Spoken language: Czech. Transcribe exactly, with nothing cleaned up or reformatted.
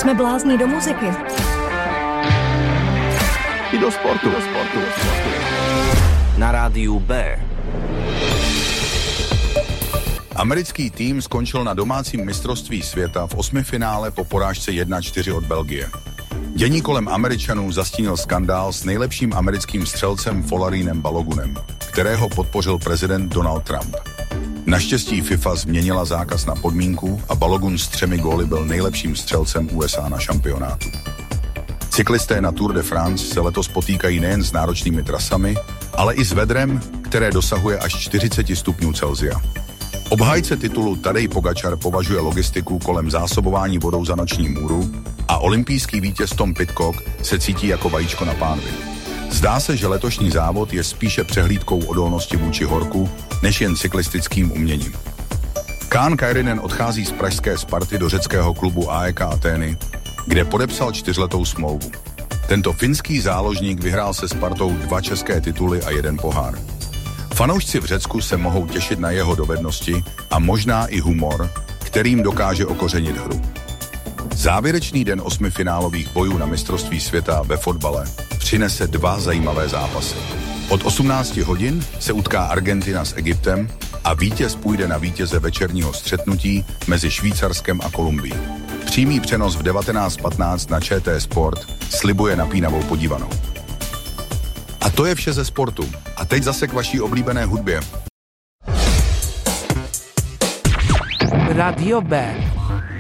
Jsme blázni do muziky. I do sportu. Do sportu. Na rádiu B. Americký tým skončil na domácím mistrovství světa v osmifinále po porážce jedna čtyři od Belgie. Dění kolem Američanů zastínil skandál s nejlepším americkým střelcem Folarínem Balogunem, kterého podpořil prezident Donald Trump. Naštěstí FIFA změnila zákaz na podmínku a Balogun s třemi góly byl nejlepším střelcem U S A na šampionátu. Cyklisté na Tour de France se letos potýkají nejen s náročnými trasami, ale i s vedrem, které dosahuje až čtyřicet stupňů Celsia. Obhájce titulu Tadej Pogačar považuje logistiku kolem zásobování vodou za noční můru a olympijský vítěz Tom Pidcock se cítí jako vajíčko na pánvi. Zdá se, že letošní závod je spíše přehlídkou odolnosti vůči horku, než jen cyklistickým uměním. Kaan Kairinen odchází z pražské Sparty do řeckého klubu A E K Atény, kde podepsal čtyřletou smlouvu. Tento finský záložník vyhrál se Spartou dva české tituly a jeden pohár. Fanoušci v Řecku se mohou těšit na jeho dovednosti a možná i humor, kterým dokáže okořenit hru. Závěrečný den osmifinálových bojů na mistrovství světa ve fotbale přinese dva zajímavé zápasy. Od osmnácti hodin se utká Argentina s Egyptem a vítěz půjde na vítěze večerního střetnutí mezi Švýcarskem a Kolumbií. Přímý přenos v devatenáct patnáct na Č T Sport slibuje napínavou podívanou. A to je vše ze sportu. A teď zase k vaší oblíbené hudbě. Radio B.